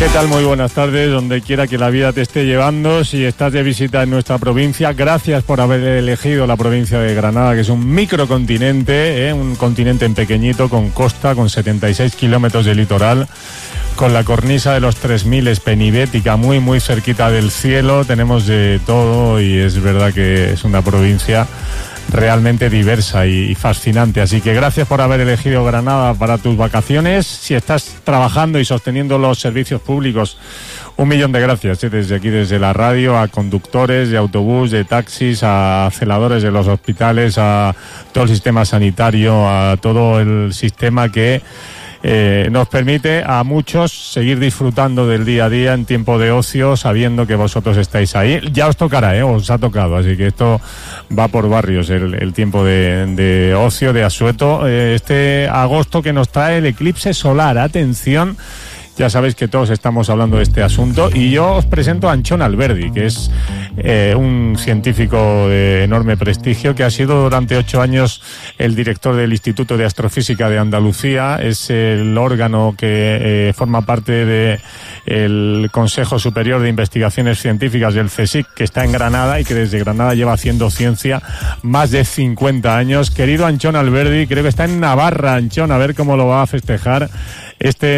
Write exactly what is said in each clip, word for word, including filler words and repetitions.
¿Qué tal? Muy buenas tardes, donde quiera que la vida te esté llevando. Si estás de visita en nuestra provincia, gracias por haber elegido la provincia de Granada, que es un microcontinente, ¿eh? Un continente en pequeñito, con costa, con setenta y seis kilómetros de litoral, con la cornisa de los tres mil penibética, muy muy cerquita del cielo. Tenemos de todo y es verdad que es una provincia realmente diversa y, y fascinante, así que gracias por haber elegido Granada para tus vacaciones. Si estás trabajando y sosteniendo los servicios públicos, un millón de gracias, ¿eh? Desde aquí, desde la radio, a conductores de autobús, de taxis, a celadores de los hospitales, a todo el sistema sanitario, a todo el sistema que Eh, nos permite a muchos seguir disfrutando del día a día en tiempo de ocio, sabiendo que vosotros estáis ahí. Ya os tocará, ¿eh? Os ha tocado, así que esto va por barrios, el, el tiempo de, de ocio, de asueto. Eh, este agosto que nos trae el eclipse solar, atención. Ya sabéis que todos estamos hablando de este asunto y yo os presento a Antxon Alberdi, que es eh, un científico de enorme prestigio, que ha sido durante ocho años el director del Instituto de Astrofísica de Andalucía. Es el órgano que eh, forma parte de el Consejo Superior de Investigaciones Científicas del CSIC, que está en Granada y que desde Granada lleva haciendo ciencia más de cincuenta años. Querido Antxon Alberdi, creo que está en Navarra, Antxon, a ver cómo lo va a festejar este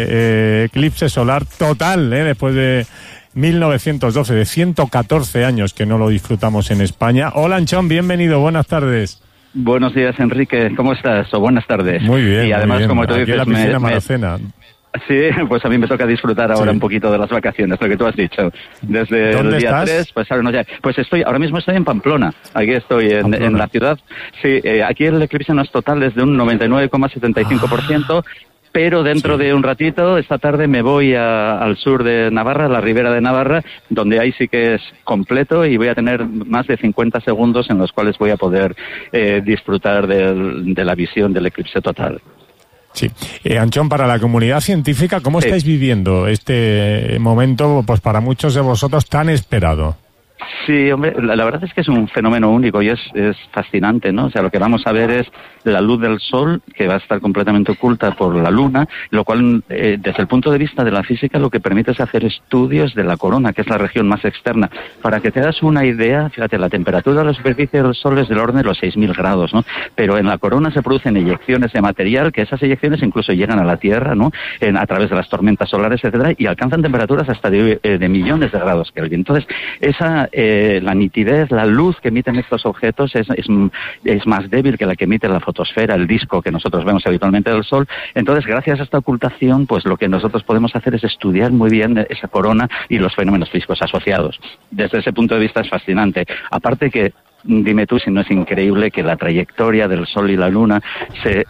eh, eclipse solar total, ¿eh? Después de mil novecientos doce, de ciento catorce años que no lo disfrutamos en España. Hola, Antxon, bienvenido, buenas tardes. Buenos días, Enrique, ¿cómo estás? O buenas tardes. Muy bien, y además, muy bien. Como tú Aquí dices, en la piscina me, Maracena. Sí, pues a mí me toca disfrutar ahora sí. un poquito de las vacaciones, lo que tú has dicho. Desde ¿Dónde el día estás? tres, pues ahora no ya. Pues estoy, ahora mismo estoy en Pamplona. Aquí estoy en, Pamplona. en la ciudad. Sí, eh, aquí el eclipse no es total, es de un noventa y nueve coma setenta y cinco por ciento. Ah. Pero dentro sí. de un ratito, esta tarde me voy a, al sur de Navarra, a la ribera de Navarra, donde ahí sí que es completo y voy a tener más de cincuenta segundos en los cuales voy a poder eh, disfrutar del, de la visión del eclipse total. Sí. Eh, Antxon, para la comunidad científica, ¿cómo sí. estáis viviendo este momento, pues para muchos de vosotros, tan esperado? Sí, hombre, la, la verdad es que es un fenómeno único y es, es fascinante, ¿no? O sea, lo que vamos a ver es la luz del sol, que va a estar completamente oculta por la luna, lo cual, eh, desde el punto de vista de la física, lo que permite es hacer estudios de la corona, que es la región más externa. Para que te hagas una idea, fíjate, la temperatura de la superficie del sol es del orden de los seis mil grados, ¿no? Pero en la corona se producen eyecciones de material, que esas eyecciones incluso llegan a la Tierra, ¿no? En, a través de las tormentas solares, etcétera, y alcanzan temperaturas hasta de, de millones de grados Kelvin. Entonces, esa Eh, la nitidez, la luz que emiten estos objetos es, es, es más débil que la que emite la fotosfera, el disco que nosotros vemos habitualmente del Sol. Entonces, gracias a esta ocultación, pues lo que nosotros podemos hacer es estudiar muy bien esa corona y los fenómenos físicos asociados. Desde ese punto de vista es fascinante. Aparte que, dime tú si no es increíble que la trayectoria del Sol y la Luna se,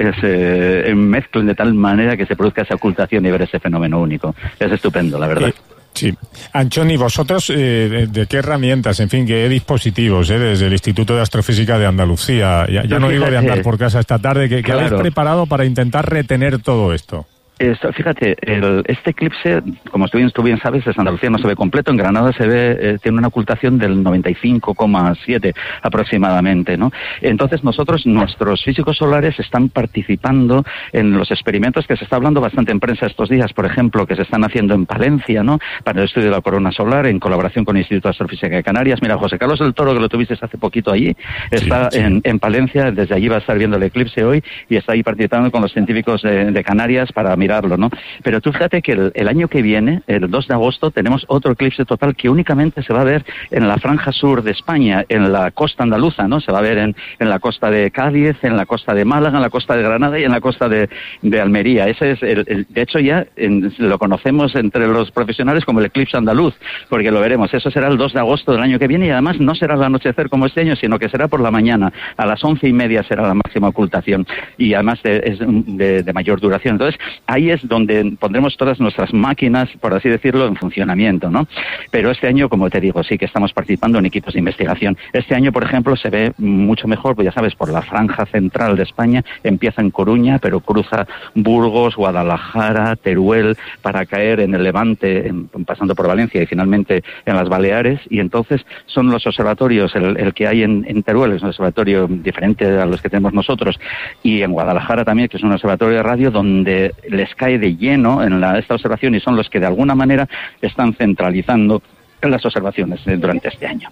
se mezclen de tal manera que se produzca esa ocultación y ver ese fenómeno único. Es estupendo, la verdad. Eh. Sí. Antxon, ¿y vosotros eh, de qué herramientas, en fin, qué dispositivos, eh, desde el Instituto de Astrofísica de Andalucía, ya, ya no digo de andar por casa esta tarde, que, que claro. habéis preparado para intentar retener todo esto? Esto, fíjate, el, este eclipse, como tú bien, tú bien sabes, en Andalucía no se ve completo, en Granada se ve, eh, tiene una ocultación del noventa y cinco coma siete aproximadamente, ¿no? Entonces nosotros, nuestros físicos solares están participando en los experimentos que se está hablando bastante en prensa estos días, por ejemplo, que se están haciendo en Palencia, ¿no? Para el estudio de la corona solar, en colaboración con el Instituto de Astrofísica de Canarias. Mira, José Carlos del Toro, que lo tuviste hace poquito allí, está sí, sí. En, en Palencia, desde allí va a estar viendo el eclipse hoy y está ahí participando con los científicos de, de Canarias para mirar mirarlo, ¿no? Pero tú fíjate que el, el año que viene, el dos de agosto, tenemos otro eclipse total que únicamente se va a ver en la franja sur de España, en la costa andaluza, ¿no? Se va a ver en, en la costa de Cádiz, en la costa de Málaga, en la costa de Granada y en la costa de, de Almería. Ese es el, el, de hecho ya en, lo conocemos entre los profesionales como el eclipse andaluz, porque lo veremos. Eso será el dos de agosto del año que viene y además no será al anochecer como este año, sino que será por la mañana. A las once y media será la máxima ocultación y además de, es de, de mayor duración. Entonces, ahí es donde pondremos todas nuestras máquinas, por así decirlo, en funcionamiento, ¿no? Pero este año, como te digo, sí que estamos participando en equipos de investigación. Este año, por ejemplo, se ve mucho mejor, pues ya sabes, por la franja central de España, empieza en Coruña, pero cruza Burgos, Guadalajara, Teruel, para caer en el Levante, en, pasando por Valencia y finalmente en las Baleares, y entonces son los observatorios, el, el que hay en, en Teruel es un observatorio diferente a los que tenemos nosotros, y en Guadalajara también, que es un observatorio de radio, donde le les cae de lleno en la, esta observación y son los que de alguna manera están centralizando las observaciones durante este año.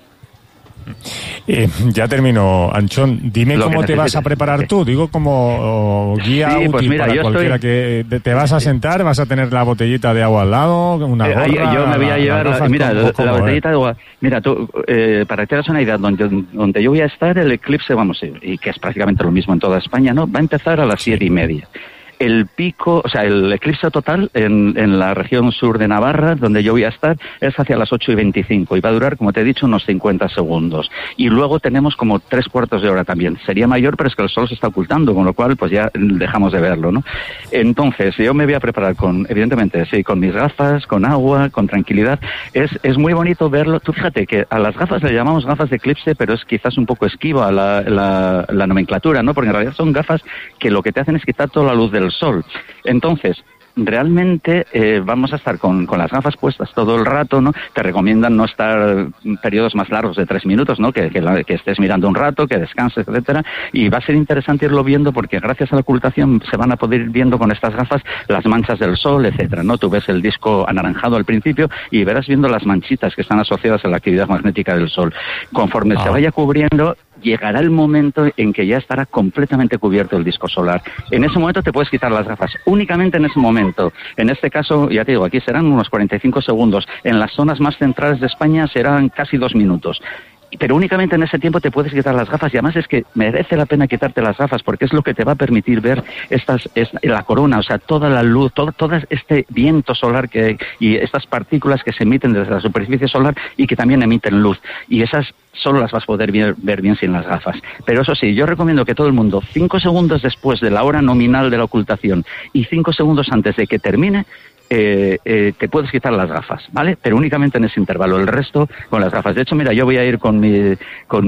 Eh, ya termino, Anchón. Dime Lo cómo te vas a preparar sí. tú. Digo, como oh, guía sí, útil pues mira, para cualquiera estoy... que te vas a sentar, vas a tener la botellita de agua al lado, una gorra. Eh, yo me voy a llevar, la, mira, la, la botellita de agua. Mira, tú, eh, para que te hagas una idea, donde, donde yo voy a estar, el eclipse, vamos, y que es prácticamente lo mismo en toda España, ¿no? Va a empezar a las siete y media. El pico, o sea, el eclipse total en, en la región sur de Navarra, donde yo voy a estar, es hacia las ocho y veinticinco y va a durar, como te he dicho, unos cincuenta segundos. Y luego tenemos como tres cuartos de hora también. Sería mayor, pero es que el sol se está ocultando, con lo cual pues ya dejamos de verlo, ¿no? Entonces, yo me voy a preparar con, evidentemente, sí, con mis gafas, con agua, con tranquilidad. Es, es muy bonito verlo. Tú fíjate que a las gafas le llamamos gafas de eclipse, pero es quizás un poco esquiva la, la, la nomenclatura, ¿no? Porque en realidad son gafas que lo que te hacen es quitar toda la luz del sol. Entonces, realmente eh, vamos a estar con, con las gafas puestas todo el rato, ¿no? Te recomiendan no estar periodos más largos de tres minutos, ¿no? Que, que, la, que estés mirando un rato, que descanses, etcétera. Y va a ser interesante irlo viendo porque gracias a la ocultación se van a poder ir viendo con estas gafas las manchas del sol, etcétera, ¿no? Tú ves el disco anaranjado al principio y verás viendo las manchitas que están asociadas a la actividad magnética del sol. Conforme ah. se vaya cubriendo, llegará el momento en que ya estará completamente cubierto el disco solar. En ese momento te puedes quitar las gafas, únicamente en ese momento. En este caso, ya te digo, aquí serán unos cuarenta y cinco segundos. En las zonas más centrales de España serán casi dos minutos. Pero únicamente en ese tiempo te puedes quitar las gafas y además es que merece la pena quitarte las gafas porque es lo que te va a permitir ver estas, esta, la corona, o sea, toda la luz, todo, todo este viento solar que y estas partículas que se emiten desde la superficie solar y que también emiten luz. Y esas solo las vas a poder ver, ver bien sin las gafas. Pero eso sí, yo recomiendo que todo el mundo, cinco segundos después de la hora nominal de la ocultación y cinco segundos antes de que termine, Eh, eh, te puedes quitar las gafas, ¿vale? Pero únicamente en ese intervalo, el resto con las gafas. De hecho, mira, yo voy a ir con mi, con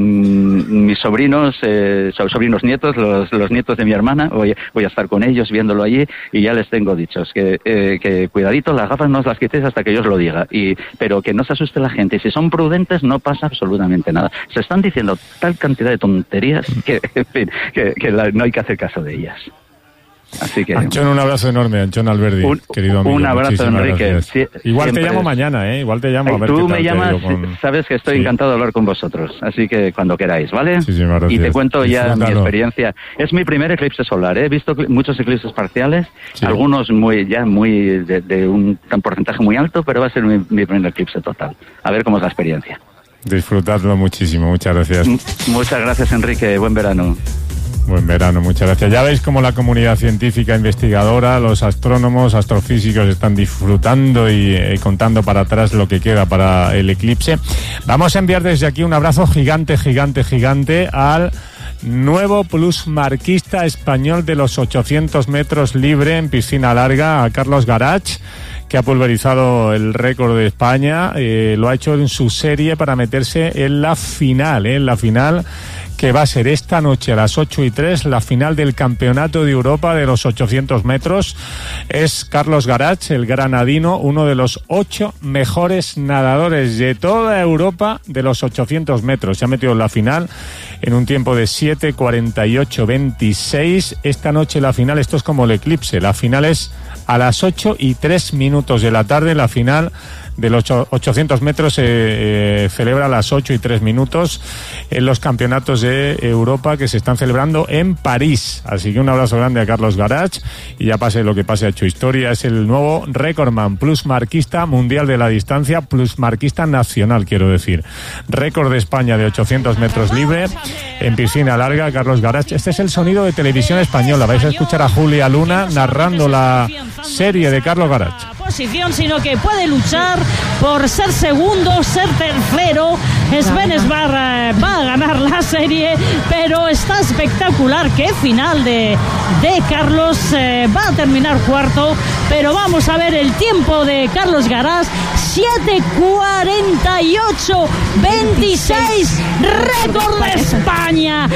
mis sobrinos, eh, sobrinos nietos, los, los nietos de mi hermana, voy, voy a estar con ellos viéndolo allí y ya les tengo dichos que, eh, que cuidadito, las gafas no os las quitéis hasta que yo os lo diga, y, pero que no se asuste la gente, y si son prudentes no pasa absolutamente nada. Se están diciendo tal cantidad de tonterías que, en fin, que, que la, no hay que hacer caso de ellas. Así que, Anchón, un abrazo enorme, Anchón Alberdi, un, querido amigo. Un abrazo, Enrique. Sí, igual te llamo mañana, ¿eh? Igual te llamo. A ver tú qué tal me llamas, con... sabes que estoy sí. encantado de hablar con vosotros, así que cuando queráis, ¿vale? Sí, sí, gracias. Y te cuento ya mi experiencia. Es mi primer eclipse solar, ¿eh? He visto muchos eclipses parciales, sí. algunos muy ya muy de, de un porcentaje muy alto, pero va a ser mi, mi primer eclipse total. A ver cómo es la experiencia. Disfrutadlo muchísimo, muchas gracias. M- muchas gracias, Enrique, buen verano. Buen verano, muchas gracias. Ya veis cómo la comunidad científica investigadora, los astrónomos, astrofísicos están disfrutando y eh, contando para atrás lo que queda para el eclipse. Vamos a enviar desde aquí un abrazo gigante, gigante, gigante al nuevo plusmarquista español de los ochocientos metros libre en piscina larga, a Carlos Garach, que ha pulverizado el récord de España. Eh, lo ha hecho en su serie para meterse en la final, eh, en la final que va a ser esta noche a las ocho y tres, la final del Campeonato de Europa de los ochocientos metros. Es Carlos Garach, el granadino, uno de los ocho mejores nadadores de toda Europa de los ochocientos metros. Se ha metido en la final en un tiempo de siete cuarenta y ocho veintiséis. Esta noche la final, esto es como el eclipse, la final es a las ocho y tres minutos de la tarde, la final de los ochocientos metros se eh, celebra a las ocho y tres minutos en los campeonatos de Europa que se están celebrando en París. Así que un abrazo grande a Carlos Garach y ya pase lo que pase, ha hecho historia. Es el nuevo recordman plusmarquista mundial de la distancia, plusmarquista nacional, quiero decir. Récord de España de ochocientos metros libre en piscina larga, Carlos Garach. Este es el sonido de Televisión Española. Vais a escuchar a Julia Luna narrando la serie de Carlos Garach. Posición, sino que puede luchar por ser segundo, ser tercero. Sven Svar eh, va a ganar la serie, pero está espectacular. Qué final de, de Carlos. Eh, va a terminar cuarto, pero vamos a ver el tiempo de Carlos Garach. siete cuarenta y ocho veintiséis, récord de España.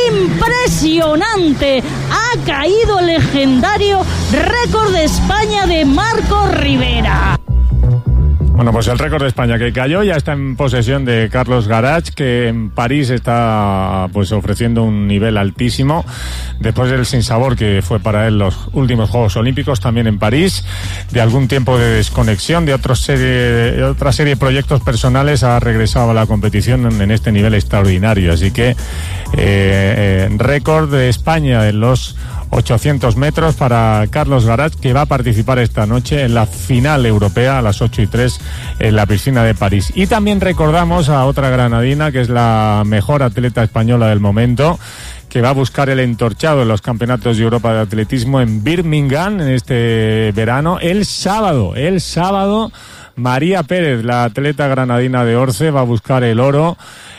Impresionante. Ha caído el legendario récord de España de Marco Rivera. Bueno, pues el récord de España que cayó ya está en posesión de Carlos Garach, que en París está pues ofreciendo un nivel altísimo después del sinsabor que fue para él los últimos Juegos Olímpicos, también en París, de algún tiempo de desconexión, de, otro serie, de otra serie de proyectos personales, ha regresado a la competición en, en este nivel extraordinario. Así que eh, eh, récord de España en los ochocientos metros para Carlos Garach, que va a participar esta noche en la final europea a las ocho y tres en la piscina de París. Y también recordamos a otra granadina, que es la mejor atleta española del momento, que va a buscar el entorchado en los campeonatos de Europa de atletismo en Birmingham en este verano. El sábado, el sábado, María Pérez, la atleta granadina de Orce, va a buscar el oro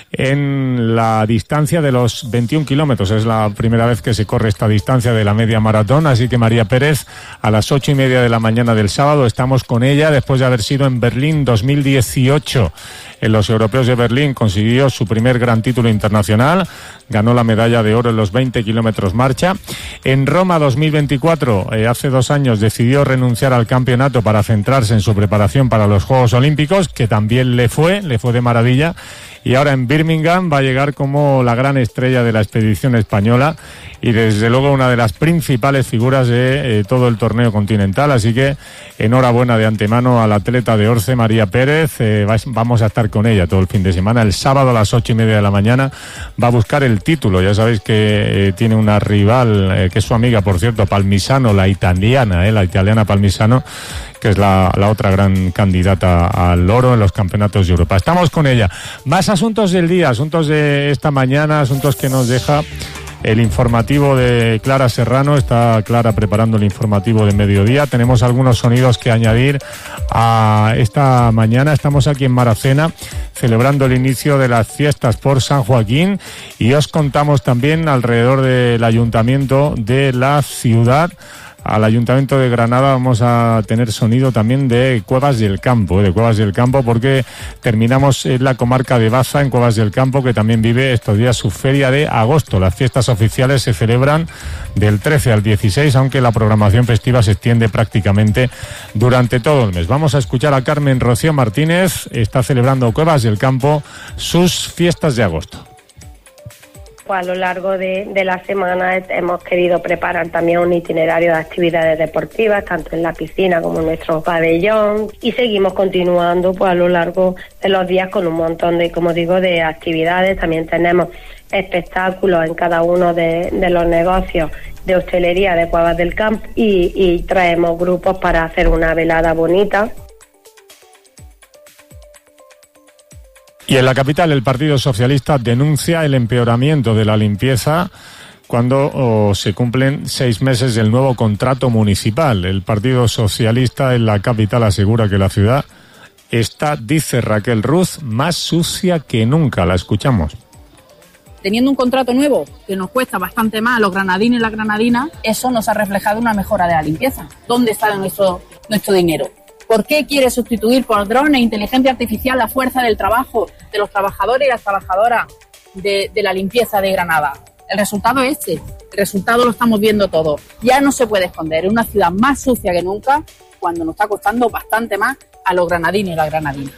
en la distancia de los veintiún kilómetros. Es la primera vez que se corre esta distancia de la media maratón, así que María Pérez a las ocho y media de la mañana del sábado estamos con ella, después de haber sido en Berlín dos mil dieciocho. En los europeos de Berlín consiguió su primer gran título internacional, ganó la medalla de oro en los veinte kilómetros marcha. En Roma dos mil veinticuatro, eh, hace dos años, decidió renunciar al campeonato para centrarse en su preparación para los Juegos Olímpicos, que también le fue, le fue de maravilla. Y ahora en Birmingham va a llegar como la gran estrella de la expedición española y desde luego una de las principales figuras de eh, todo el torneo continental. Así que enhorabuena de antemano al atleta de Orce, María Pérez. Eh, vamos a estar con ella todo el fin de semana. El sábado a las ocho y media de la mañana va a buscar el título. Ya sabéis que eh, tiene una rival, eh, que es su amiga, por cierto, Palmisano, la italiana, eh, la italiana Palmisano, que es la, la otra gran candidata al oro en los campeonatos de Europa. Estamos con ella. Más asuntos del día, asuntos de esta mañana, asuntos que nos deja el informativo de Clara Serrano. Está Clara preparando el informativo de mediodía. Tenemos algunos sonidos que añadir a esta mañana. Estamos aquí en Maracena celebrando el inicio de las fiestas por San Joaquín y os contamos también alrededor del ayuntamiento de la ciudad. Al Ayuntamiento de Granada vamos a tener sonido también de Cuevas del Campo, de Cuevas del Campo, porque terminamos en la comarca de Baza, en Cuevas del Campo, que también vive estos días su feria de agosto. Las fiestas oficiales se celebran del trece al dieciséis, aunque la programación festiva se extiende prácticamente durante todo el mes. Vamos a escuchar a Carmen Rocío Martínez, está celebrando Cuevas del Campo sus fiestas de agosto. Pues a lo largo de, de la semana hemos querido preparar también un itinerario de actividades deportivas, tanto en la piscina como en nuestro pabellón, y seguimos continuando pues a lo largo de los días con un montón de, como digo, de actividades. También tenemos espectáculos en cada uno de, de los negocios de hostelería de Cuevas del Campo y, y traemos grupos para hacer una velada bonita. Y en la capital, el Partido Socialista denuncia el empeoramiento de la limpieza cuando oh, se cumplen seis meses del nuevo contrato municipal. El Partido Socialista en la capital asegura que la ciudad está, dice Raquel Ruz, más sucia que nunca. La escuchamos. Teniendo un contrato nuevo que nos cuesta bastante más a los granadinos y las granadinas, eso nos ha reflejado una mejora de la limpieza. ¿Dónde está nuestro, nuestro dinero? ¿Por qué quiere sustituir por drones e inteligencia artificial la fuerza del trabajo de los trabajadores y las trabajadoras de, de la limpieza de Granada? El resultado es este. El resultado lo estamos viendo todos. Ya no se puede esconder. Es una ciudad más sucia que nunca, cuando nos está costando bastante más a los granadinos y las granadinas.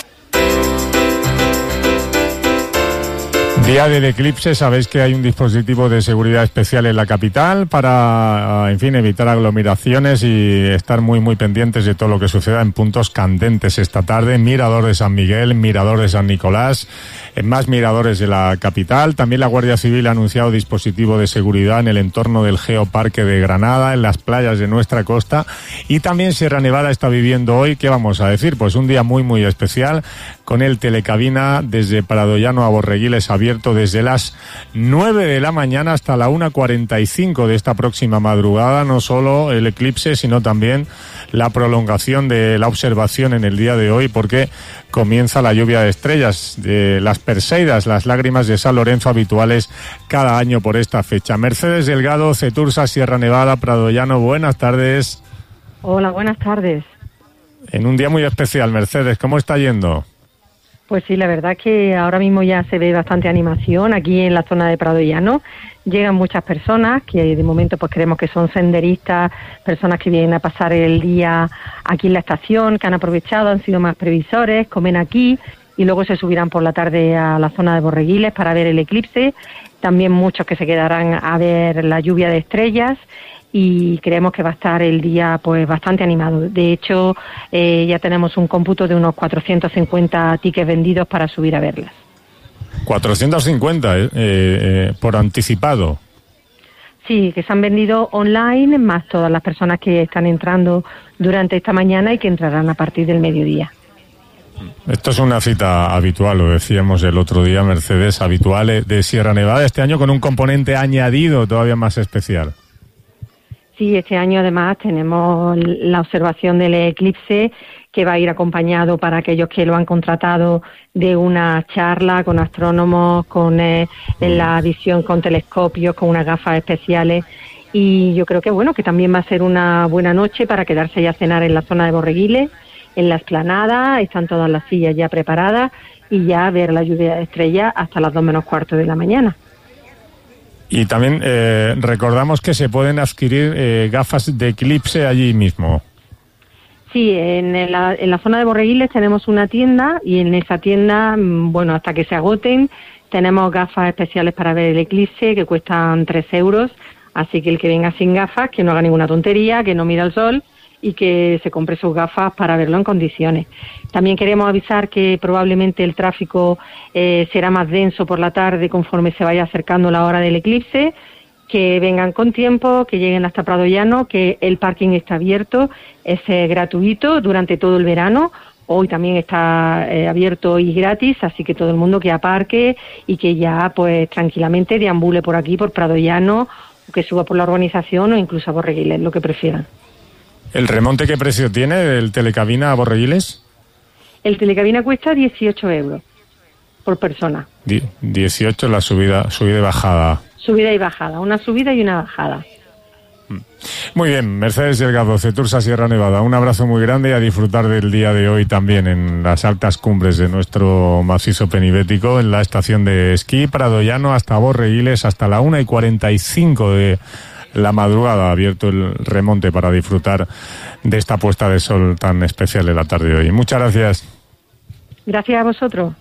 Día del eclipse, sabéis que hay un dispositivo de seguridad especial en la capital para, en fin, evitar aglomeraciones y estar muy, muy pendientes de todo lo que suceda en puntos candentes esta tarde. Mirador de San Miguel, Mirador de San Nicolás, en más miradores de la capital. También la Guardia Civil ha anunciado dispositivo de seguridad en el entorno del Geoparque de Granada, en las playas de nuestra costa. Y también Sierra Nevada está viviendo hoy, ¿qué vamos a decir? Pues un día muy, muy especial, con el telecabina desde Pradoyano a Borreguiles abierto desde las nueve de la mañana hasta la una cuarenta y cinco de esta próxima madrugada. No solo el eclipse, sino también la prolongación de la observación en el día de hoy, porque comienza la lluvia de estrellas, de las Perseidas, las lágrimas de San Lorenzo habituales cada año por esta fecha. Mercedes Delgado, Cetursa, Sierra Nevada, Pradoyano, buenas tardes. Hola, buenas tardes. En un día muy especial, Mercedes, ¿cómo está yendo? Pues sí, la verdad es que ahora mismo ya se ve bastante animación aquí en la zona de Prado Llano. Llegan muchas personas que de momento pues creemos que son senderistas, personas que vienen a pasar el día aquí en la estación, que han aprovechado, han sido más previsores, comen aquí y luego se subirán por la tarde a la zona de Borreguiles para ver el eclipse. También muchos que se quedarán a ver la lluvia de estrellas. Y creemos que va a estar el día pues bastante animado. De hecho, eh, ya tenemos un cómputo de unos cuatrocientos cincuenta tickets vendidos para subir a verlas. cuatrocientos cincuenta eh, eh, por anticipado. Sí, que se han vendido online, más todas las personas que están entrando durante esta mañana y que entrarán a partir del mediodía. Esto es una cita habitual, lo decíamos el otro día, Mercedes, habitual de Sierra Nevada, este año con un componente añadido todavía más especial. Sí, este año además tenemos la observación del eclipse que va a ir acompañado para aquellos que lo han contratado de una charla con astrónomos, con eh, la visión con telescopios, con unas gafas especiales. Y yo creo que bueno, que también va a ser una buena noche para quedarse ya a cenar en la zona de Borreguiles, en la explanada, están todas las sillas ya preparadas y ya ver la lluvia de estrellas hasta las dos menos cuarto de la mañana. Y también eh, recordamos que se pueden adquirir eh, gafas de eclipse allí mismo. Sí, en la, en la zona de Borreguiles tenemos una tienda y en esa tienda, bueno, hasta que se agoten, tenemos gafas especiales para ver el eclipse que cuestan tres euros. Así que el que venga sin gafas, que no haga ninguna tontería, que no mira el sol y que se compre sus gafas para verlo en condiciones. También queremos avisar que probablemente el tráfico eh, será más denso por la tarde conforme se vaya acercando la hora del eclipse, que vengan con tiempo, que lleguen hasta Prado Llano, que el parking está abierto, es eh, gratuito durante todo el verano. Hoy también está eh, abierto y gratis, así que todo el mundo que aparque y que ya pues tranquilamente deambule por aquí, por Prado Llano, o que suba por la urbanización o incluso a Borreguiles, lo que prefieran. ¿El remonte qué precio tiene del telecabina a Borreguiles? El telecabina cuesta dieciocho euros por persona. Die- dieciocho la subida, subida y bajada. Subida y bajada, una subida y una bajada. Muy bien, Mercedes Delgado, Cetursa Sierra Nevada, un abrazo muy grande y a disfrutar del día de hoy también en las altas cumbres de nuestro macizo penibético, en la estación de esquí Prado Llano hasta Borreguiles, hasta la una y cuarenta y cinco de la madrugada, abierto el remonte para disfrutar de esta puesta de sol tan especial de la tarde de hoy. Muchas gracias. Gracias a vosotros.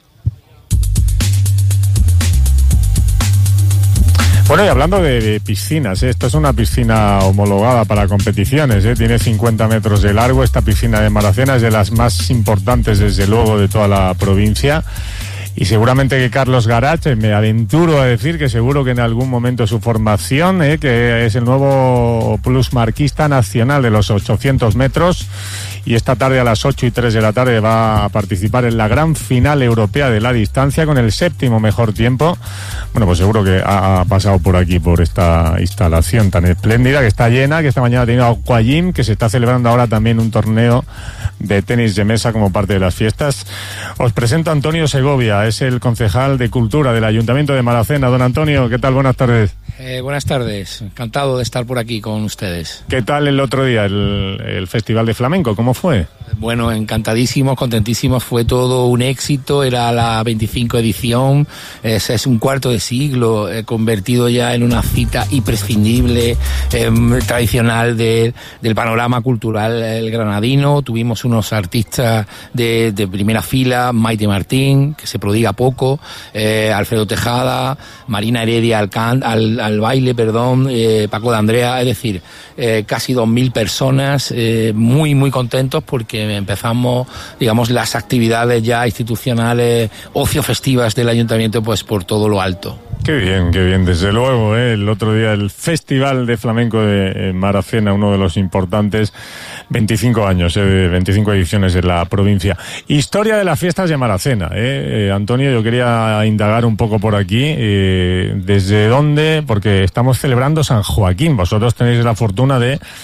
Bueno, y hablando de, de piscinas, ¿eh? Esto es una piscina homologada para competiciones, ¿eh? Tiene cincuenta metros de largo, esta piscina de Maracena es de las más importantes desde luego de toda la provincia. Y seguramente que Carlos Garach, me aventuro a decir que seguro que en algún momento su formación, eh, que es el nuevo plusmarquista nacional de los ochocientos metros, y esta tarde a las ocho y tres de la tarde va a participar en la gran final europea de la distancia con el séptimo mejor tiempo. Bueno, pues seguro que ha pasado por aquí, por esta instalación tan espléndida, que está llena, que esta mañana ha tenido Aquagym, que se está celebrando ahora también un torneo de tenis de mesa como parte de las fiestas. Os presento a Antonio Segovia, es el concejal de Cultura del Ayuntamiento de Maracena. Don Antonio, ¿qué tal? Buenas tardes. Eh, buenas tardes, encantado de estar por aquí con ustedes. ¿Qué tal el otro día, el, el Festival de Flamenco? ¿Cómo fue? Bueno, encantadísimos, contentísimos, fue todo un éxito, era la veinticinco edición, es, es un cuarto de siglo, eh, convertido ya en una cita imprescindible, eh, tradicional de, del panorama cultural el granadino. Tuvimos unos artistas de, de primera fila, Maite Martín, que se prodiga poco, eh, Alfredo Tejada, Marina Heredia al, can, al, al baile, perdón, eh, Paco de Andrea, es decir, eh, casi dos mil personas, eh, muy, muy contentos porque empezamos, digamos, las actividades ya institucionales, ocio festivas del ayuntamiento, pues por todo lo alto. Qué bien, qué bien, desde luego, ¿eh? El otro día el Festival de Flamenco de Maracena, uno de los importantes, veinticinco años, ¿eh? veinticinco ediciones de la provincia. Historia de las fiestas de Maracena, ¿eh? Eh, Antonio, yo quería indagar un poco por aquí, eh, ¿desde dónde? Porque estamos celebrando San Joaquín, vosotros tenéis la fortuna de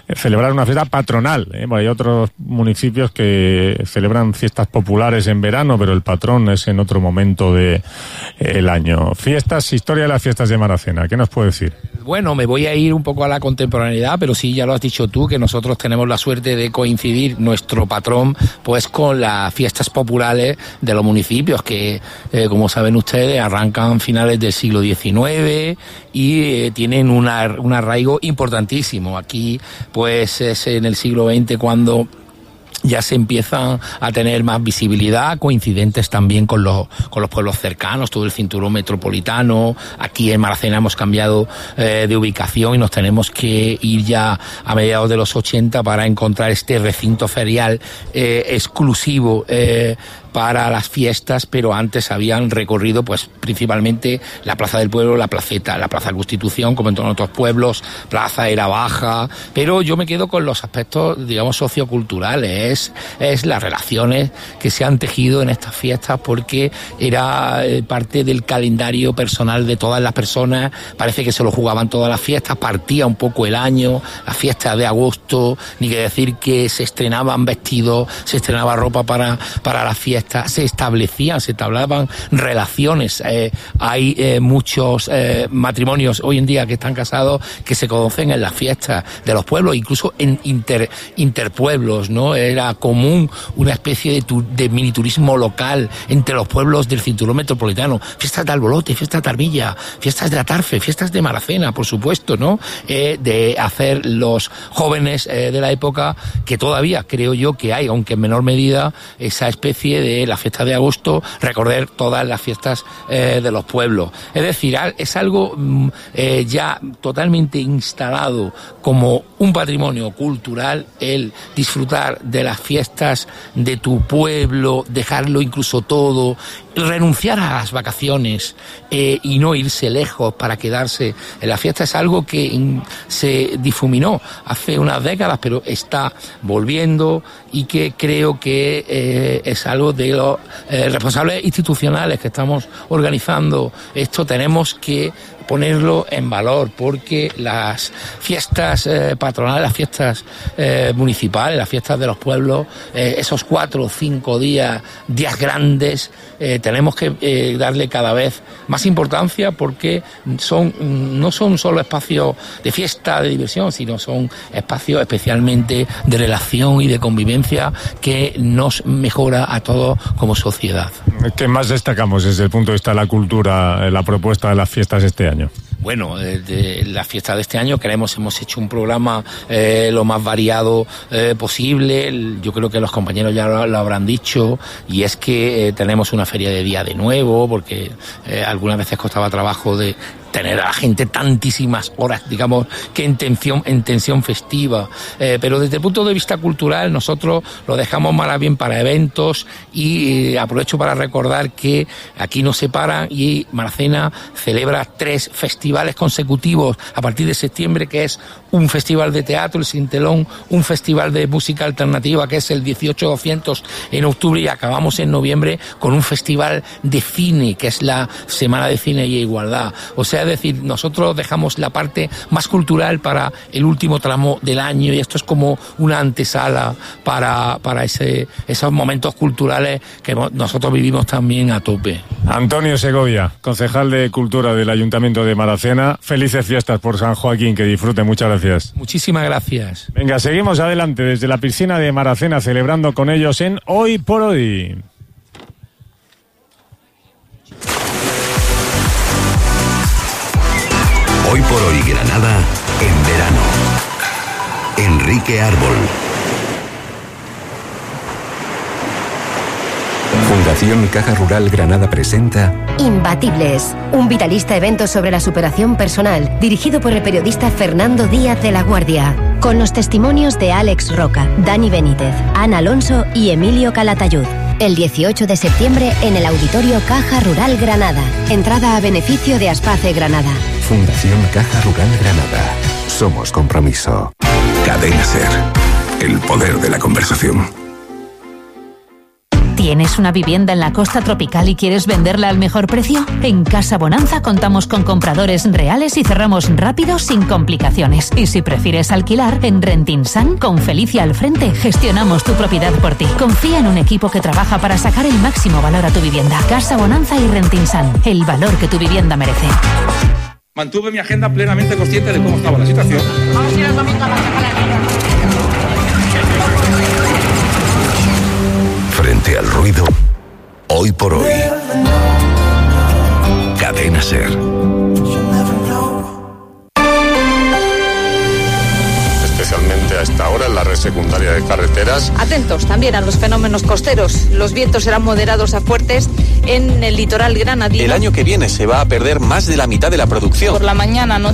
celebrar una fiesta patronal, ¿eh? Bueno, hay otros municipios que celebran fiestas populares en verano, pero el patrón es en otro momento del de, año. Fiestas, historia de las fiestas de Maracena, ¿qué nos puede decir? Bueno, me voy a ir un poco a la contemporaneidad, pero sí, ya lo has dicho tú, que nosotros tenemos la suerte de coincidir nuestro patrón pues con las fiestas populares de los municipios, que eh, como saben ustedes arrancan finales del siglo diecinueve y eh, tienen una, un arraigo importantísimo. Aquí pues es en el siglo veinte cuando ya se empiezan a tener más visibilidad, coincidentes también con los, con los pueblos cercanos, todo el cinturón metropolitano. Aquí en Maracena hemos cambiado eh, de ubicación y nos tenemos que ir ya a mediados de los ochenta para encontrar este recinto ferial eh, exclusivo eh, para las fiestas, pero antes habían recorrido pues principalmente la Plaza del Pueblo, la Placeta, la Plaza Constitución, como en todos otros pueblos, Plaza Era Baja, pero yo me quedo con los aspectos, digamos, socioculturales, es, es las relaciones que se han tejido en estas fiestas, porque era eh, parte del calendario personal de todas las personas, parece que se lo jugaban todas las fiestas, partía un poco el año, las fiestas de agosto, ni que decir que se estrenaban vestidos, se estrenaba ropa para, para las fiestas, se establecían, se establecían relaciones. Eh, hay eh, muchos eh, matrimonios hoy en día que están casados que se conocen en las fiestas de los pueblos, incluso en inter, interpueblos, ¿no? Era común una especie de, tu, de mini turismo local entre los pueblos del cinturón metropolitano. Fiestas de Albolote, fiestas de Armilla, fiestas de Atarfe, fiestas de Maracena, por supuesto, ¿no? Eh, de hacer los jóvenes eh, de la época, que todavía creo yo que hay, aunque en menor medida, esa especie de la fiesta de agosto, recordar todas las fiestas eh, de los pueblos. Es decir, es algo eh, ya totalmente instalado como un patrimonio cultural, el disfrutar de las fiestas de tu pueblo, dejarlo incluso todo, renunciar a las vacaciones eh, y no irse lejos para quedarse en la fiesta. Es algo que in, se difuminó hace unas décadas, pero está volviendo, y que creo que eh, es algo de los eh, responsables institucionales que estamos organizando esto. Tenemos que ponerlo en valor, porque las fiestas eh, patronales, las fiestas eh, municipales, las fiestas de los pueblos, eh, esos cuatro o cinco días, días grandes, eh, tenemos que eh, darle cada vez más importancia, porque son no son solo espacios de fiesta, de diversión, sino son espacios especialmente de relación y de convivencia que nos mejora a todos como sociedad. ¿Qué más destacamos desde el punto de vista de la cultura, la propuesta de las fiestas este año? Bueno, de, de la fiesta de este año creemos, hemos hecho un programa eh, lo más variado eh, posible. Yo creo que los compañeros ya lo, lo habrán dicho, y es que eh, tenemos una feria de día de nuevo, porque eh, algunas veces costaba trabajo de tener a la gente tantísimas horas, digamos, que en tensión, en tensión festiva. Eh, pero desde el punto de vista cultural, nosotros lo dejamos más bien para eventos, y eh, aprovecho para recordar que aquí nos separan y Maracena celebra tres festivales consecutivos a partir de septiembre, que es un festival de teatro, el Sintelón, un festival de música alternativa, que es el dieciocho doscientos en octubre, y acabamos en noviembre con un festival de cine, que es la Semana de Cine y Igualdad. O sea, es decir, nosotros dejamos la parte más cultural para el último tramo del año, y esto es como una antesala para, para ese, esos momentos culturales que nosotros vivimos también a tope. Antonio Segovia, concejal de Cultura del Ayuntamiento de Maracena, felices fiestas por San Joaquín, que disfrute, muchas gracias. Muchísimas gracias. Venga, seguimos adelante desde la piscina de Maracena, celebrando con ellos en Hoy por Hoy. Hoy por Hoy Granada, en verano. Enrique Árbol. Fundación Caja Rural Granada presenta Imbatibles, un vitalista evento sobre la superación personal, dirigido por el periodista Fernando Díaz de la Guardia, con los testimonios de Alex Roca, Dani Benítez, Ana Alonso y Emilio Calatayud. El dieciocho de septiembre en el Auditorio Caja Rural Granada. Entrada a beneficio de Aspace Granada. Fundación Caja Rural Granada. Somos compromiso. Cadena Ser. El poder de la conversación. ¿Tienes una vivienda en la costa tropical y quieres venderla al mejor precio? En Casa Bonanza contamos con compradores reales y cerramos rápido sin complicaciones. Y si prefieres alquilar, en Rentinsan, con Felicia al frente, gestionamos tu propiedad por ti. Confía en un equipo que trabaja para sacar el máximo valor a tu vivienda. Casa Bonanza y Rentinsan, el valor que tu vivienda merece. Mantuve mi agenda plenamente consciente de cómo estaba la situación. Vamos a ir al domingo a la Frente al ruido, hoy por hoy. Cadena SER. Especialmente a esta hora en la red secundaria de carreteras. Atentos también a los fenómenos costeros. Los vientos serán moderados a fuertes en el litoral granadino. El año que viene se va a perder más de la mitad de la producción. Por la mañana no